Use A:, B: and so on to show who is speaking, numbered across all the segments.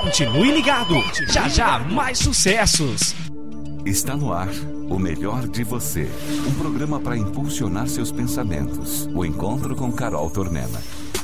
A: Continue ligado. Já já mais sucessos.
B: Está no ar o melhor de você. Um programa para impulsionar seus pensamentos. O encontro com Carol Tornena.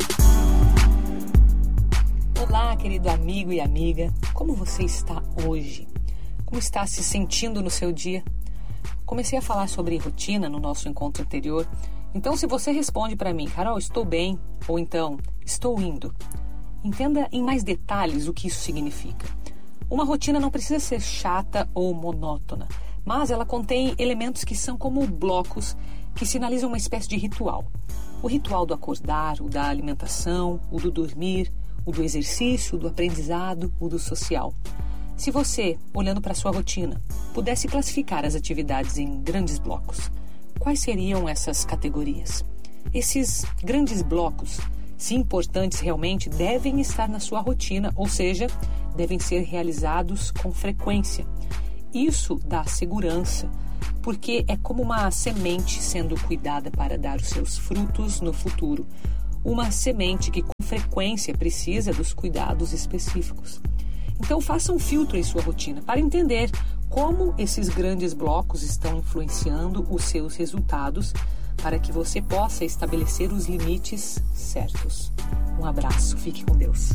C: Olá, querido amigo e amiga. Como você está hoje? Como está se sentindo no seu dia? Comecei a falar sobre rotina no nosso encontro anterior. Então, se você responde para mim, Carol, estou bem, ou então, estou indo, entenda em mais detalhes o que isso significa. Uma rotina não precisa ser chata ou monótona, mas ela contém elementos que são como blocos que sinalizam uma espécie de ritual. O ritual do acordar, o da alimentação, o do dormir, o do exercício, o do aprendizado, o do social. Se você, olhando para a sua rotina, pudesse classificar as atividades em grandes blocos, quais seriam essas categorias? Esses grandes blocos, se importantes realmente, devem estar na sua rotina, ou seja, devem ser realizados com frequência. Isso dá segurança, porque é como uma semente sendo cuidada para dar os seus frutos no futuro. Uma semente que com frequência precisa dos cuidados específicos. Então faça um filtro em sua rotina para entender como esses grandes blocos estão influenciando os seus resultados para que você possa estabelecer os limites certos. Um abraço, fique com Deus.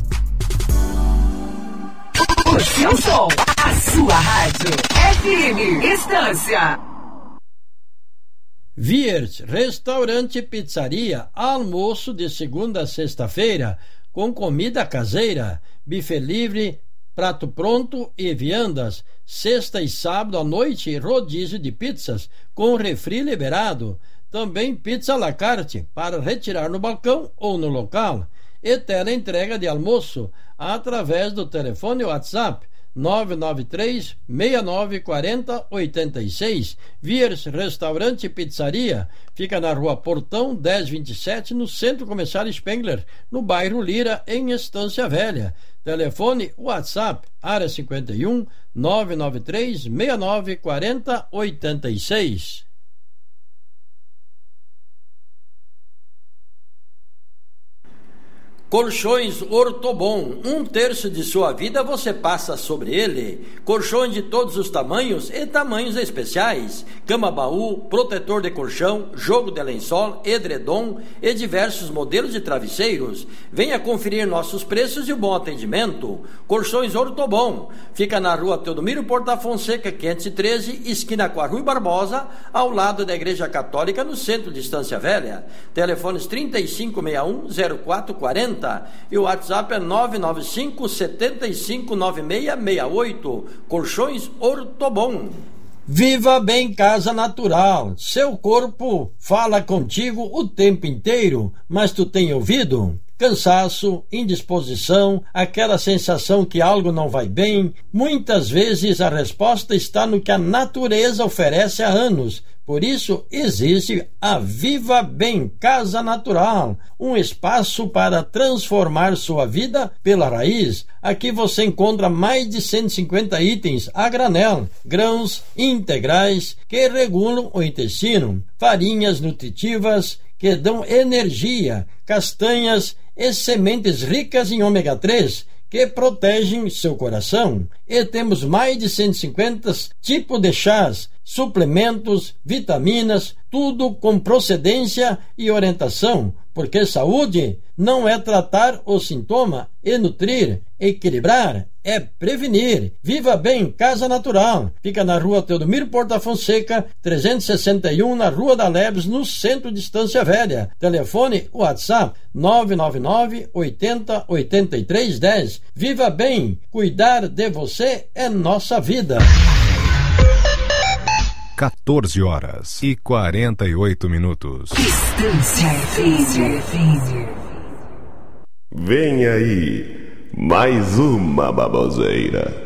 D: O seu som, a sua rádio, FM Estância.
E: Wirt, restaurante e pizzaria, almoço de segunda a sexta-feira, com comida caseira, buffet livre, prato pronto e viandas. Sexta e sábado à noite, rodízio de pizzas, com refri liberado. Também pizza à la carte, para retirar no balcão ou no local. E teleentrega de almoço, através do telefone WhatsApp 993 69 40 86. Viers Restaurante e Pizzaria fica na Rua Portão 1027, no Centro Comercial Spengler, no bairro Lira, em Estância Velha. Telefone WhatsApp área 51 993 69 40 86. Colchões Ortobon, 1/3 de sua vida você passa sobre ele. Colchões de todos os tamanhos e tamanhos especiais. Cama-baú, protetor de colchão, jogo de lençol, edredom e diversos modelos de travesseiros. Venha conferir nossos preços e o bom atendimento. Colchões Ortobon, fica na Rua Teodomiro Porta Fonseca, 513, esquina com a Rui Barbosa, ao lado da Igreja Católica, no centro de Estância Velha. Telefones 3561-0440 e o WhatsApp é 995-759668. Colchões Ortobon. Viva Bem Casa Natural. Seu corpo fala contigo o tempo inteiro, mas tu tem ouvido? Cansaço, indisposição, aquela sensação que algo não vai bem. Muitas vezes a resposta está no que a natureza oferece há anos. Por isso existe a Viva Bem Casa Natural, um espaço para transformar sua vida pela raiz. Aqui você encontra mais de 150 itens a granel, grãos integrais que regulam o intestino, farinhas nutritivas que dão energia, castanhas e sementes ricas em ômega 3 que protegem seu coração. E temos mais de 150 tipos de chás, suplementos, vitaminas, tudo com procedência e orientação, porque saúde não é tratar o sintoma e nutrir, equilibrar, é prevenir. Viva Bem Casa Natural, fica na Rua Teodomiro Porta Fonseca 361, na Rua da Leves, no centro de Estância Velha. Telefone WhatsApp 999 80 83 10. Viva Bem, cuidar de você é nossa vida.
F: 14 horas e 48 minutos.
D: Estância FM.
G: Vem aí, mais uma baboseira.